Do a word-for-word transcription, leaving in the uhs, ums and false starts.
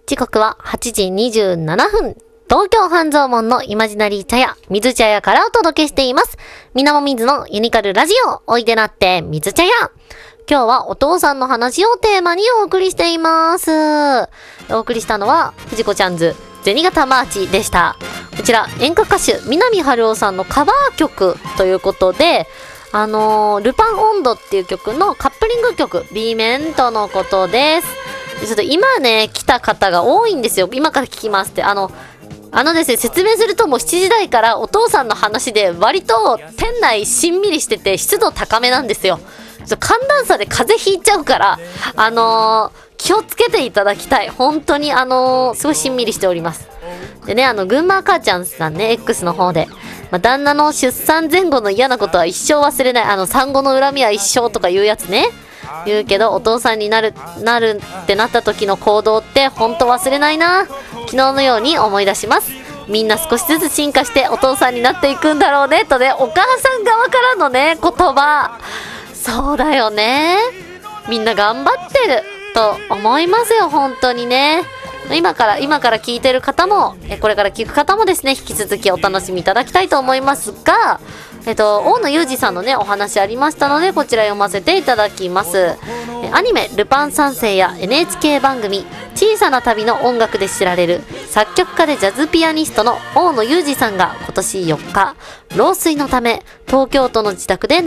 時刻ははちじにじゅうななふん。東京半蔵門のイマジナリー茶屋、水茶屋からお届けしています。みなもみずのユニカルラジオ、おいでなって水茶屋。今日はお父さんの話をテーマにお送りしています。お送りしたのは、藤子ちゃんズ、銭形マーチでした。こちら、演歌歌手、南春夫さんのカバー曲ということで、あのー、ルパン音頭っていう曲のカップリング曲、B 面とのことです。ちょっと今ね、来た方が多いんですよ。今から聞きますって。あの、あのですね、説明するともうしちじ台からお父さんの話で割と店内しんみりしてて湿度高めなんですよ。ちょ寒暖差で風邪ひいちゃうから、あのー、気をつけていただきたい。本当にあのー、すごいしんみりしております。でね、あの、群馬母ちゃんさんね、X の方で。まあ、旦那の出産前後の嫌なことは一生忘れない。あの、産後の恨みは一生とか言うやつね。言うけど、お父さんになる、なるってなった時の行動って本当忘れないな。昨日のように思い出します。みんな少しずつ進化してお父さんになっていくんだろうね。とね、お母さん側からのね、言葉。そうだよね。みんな頑張ってると思いますよ、本当にね。今から、今から聞いてる方も、これから聞く方もですね、引き続きお楽しみいただきたいと思いますが、えっと、大野裕二さんのね、お話ありましたので、こちら読ませていただきます。アニメ、ルパン三世や エヌエイチケー 番組、小さな旅の音楽で知られる、作曲家でジャズピアニストの大野裕二さんが今年よっか、老衰のため、東京都の自宅で